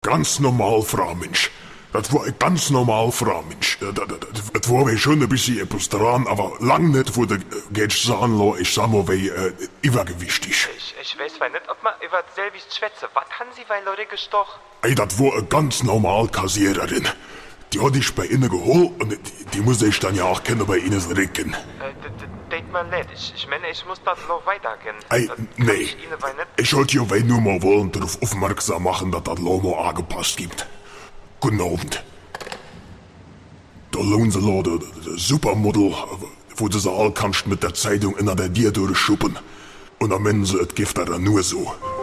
ganz normal Fraumensch. Das war ein ganz normal Fraumensch. Das war schon ein bisschen etwas dran, aber lang nicht, wo der Gätsch sagen lassen, ich sag mal, wie übergewichtig. Ich weiß nicht, ob man über selbst schwätze. Was haben Sie bei Leute gestochen? Ey, das war eine ganz normal Kassiererin. Die hatte ich bei Ihnen geholt und die musste ich dann ja auch kennen bei Ihnen recken. Denkt man nicht. Ich meine, ich muss das noch weitergehen. Ey, nee. Ich wollte ja nur mal wollen darauf aufmerksam machen, dass das Lomo angepasst gibt. Guten Abend. Da lohnt sie leider Supermodel, wo du sie all kannst mit der Zeitung in der Dir durchschuppen. Und am Ende das Gift dann nur so.